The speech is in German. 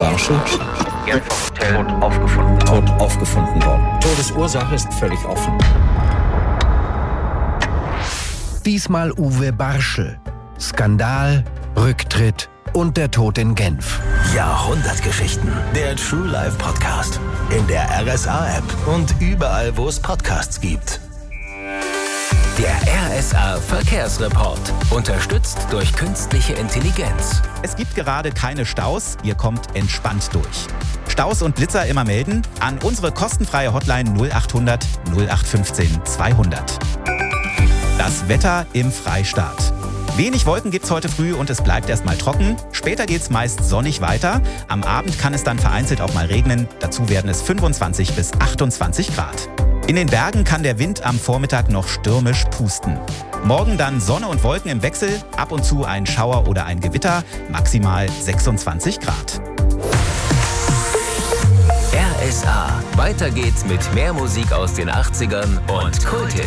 Barschel. Genf Hotel tot aufgefunden worden. Todesursache ist völlig offen. Diesmal Uwe Barschel. Skandal, Rücktritt und der Tod in Genf. Jahrhundertgeschichten. Der True Life Podcast. In der RSA-App und überall, wo es Podcasts gibt. Der RSA Verkehrsreport. Unterstützt durch künstliche Intelligenz. Es gibt gerade keine Staus. Ihr kommt entspannt durch. Staus und Blitzer immer melden an unsere kostenfreie Hotline 0800 0815 200. Das Wetter im Freistaat. Wenig Wolken gibt's heute früh und es bleibt erstmal trocken. Später geht's meist sonnig weiter. Am Abend kann es dann vereinzelt auch mal regnen. Dazu werden es 25 bis 28 Grad. In den Bergen kann der Wind am Vormittag noch stürmisch pusten. Morgen dann Sonne und Wolken im Wechsel, ab und zu ein Schauer oder ein Gewitter, maximal 26 Grad. RSA. Weiter geht's mit mehr Musik aus den 80ern und Kulthits.